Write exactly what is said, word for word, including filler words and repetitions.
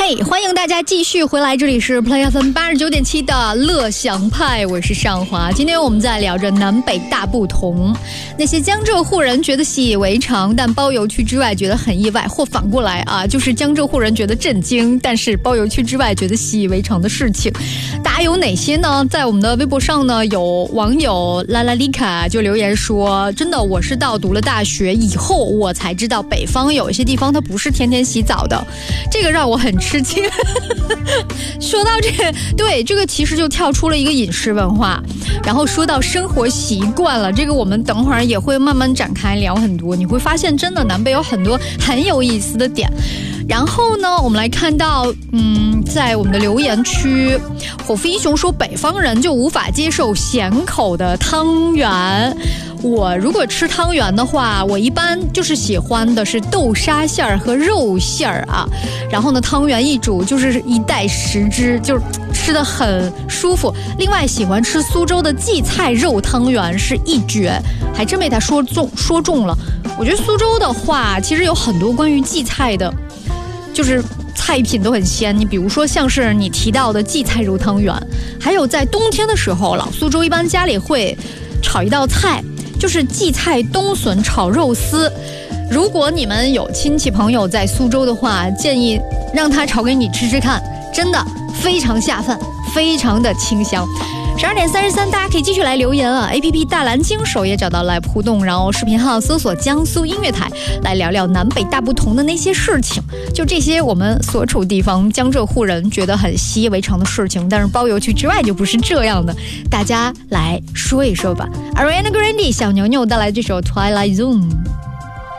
嘿，欢迎大家继续回来，这里是 Play F M 八十九点七的乐享派，我是尚华。今天我们在聊着南北大不同，那些江浙沪人觉得习以为常，但包邮区之外觉得很意外，或反过来啊，就是江浙沪人觉得震惊，但是包邮区之外觉得习以为常的事情，大家有哪些呢？在我们的微博上呢，有网友拉拉丽卡就留言说，真的，我是到读了大学以后，我才知道北方有一些地方它不是天天洗澡的，这个让我很吃惊。说到这个，对，这个其实就跳出了一个饮食文化，然后说到生活习惯了，这个我们等会儿也会慢慢展开聊很多，你会发现真的南北有很多很有意思的点。然后呢，我们来看到，嗯，在我们的留言区，火夫英雄说北方人就无法接受咸口的汤圆。我如果吃汤圆的话，我一般就是喜欢的是豆沙馅儿和肉馅儿啊。然后呢，汤圆一煮就是一袋十只，就是吃得很舒服。另外，喜欢吃苏州的荠菜肉汤圆是一绝，还真被他说中说中了。我觉得苏州的话，其实有很多关于荠菜的。就是菜品都很鲜，你比如说像是你提到的荠菜肉汤圆，还有在冬天的时候，老苏州一般家里会炒一道菜，就是荠菜冬笋炒肉丝。如果你们有亲戚朋友在苏州的话，建议让他炒给你吃吃看，真的非常下饭，非常的清香。十二点三十三，大家可以继续来留言啊 ！A P P 大蓝鲸首页找到 Live 互动，然后视频号搜索江苏音乐台，来聊聊南北大不同的那些事情。就这些我们所处地方江浙沪人觉得很习以为常的事情，但是包邮区之外就不是这样的。大家来说一说吧。Ariana Grande 小牛牛带来这首 Twilight Zone。